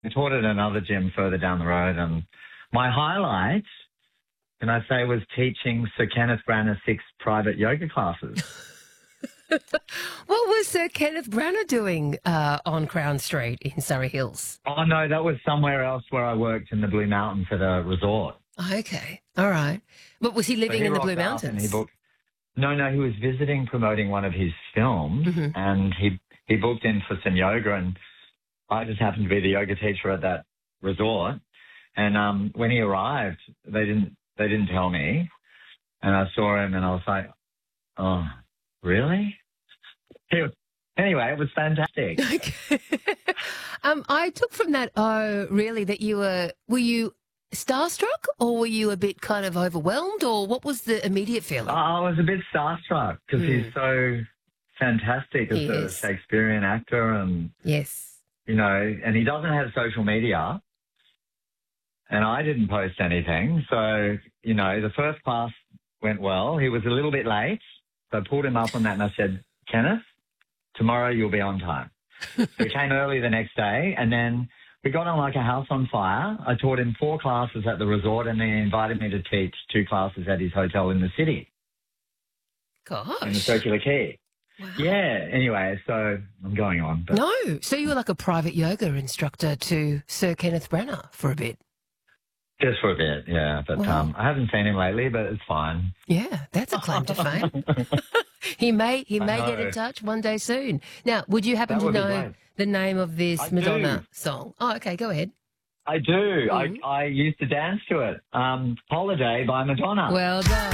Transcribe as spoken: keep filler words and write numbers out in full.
I taught at another gym further down the road, and my highlight, can I say, was teaching Sir Kenneth Branagh six private yoga classes. What was Sir Kenneth Branagh doing uh, on Crown Street in Surrey Hills? Oh, no, that was somewhere else where I worked in the Blue Mountains at a resort. Okay, all right. But was he living So he in the Blue rocked up Mountains? and he booked, no, no, he was visiting, promoting one of his films, Mm-hmm. and he he booked in for some yoga, and I just happened to be the yoga teacher at that resort. And um, when he arrived, they didn't they didn't tell me, and I saw him, and I was like, "Oh, really?" He was, anyway, it was fantastic. Okay. um, I took from that, oh, really, that you were, were you starstruck or were you a bit kind of overwhelmed, or what was the immediate feeling? I was a bit starstruck because Mm. he's so fantastic as He a is. Shakespearean actor, and Yes. you know, and he doesn't have social media, and I didn't post anything. So, you know, the first class went well. He was a little bit late, so I pulled him up on that and I said, "Kenneth, tomorrow you'll be on time." So he came early the next day, and then we got on like a house on fire. I taught him four classes at the resort, and then he invited me to teach two classes at his hotel in the city, Gosh. in the Circular Quay. Wow. Yeah, anyway, so I'm going on. But No, so you were like a private yoga instructor to Sir Kenneth Branagh for a bit. just for a bit, yeah. But Wow. um, I haven't seen him lately, but it's fine. Yeah, that's a claim to fame. he may he I may get know. in touch one day soon. Now, would you happen That to would be know great. the name of this I Madonna do. song? Oh, okay, go ahead. I do. Mhm. I, I used to dance to it. Um, Holiday by Madonna. Well done.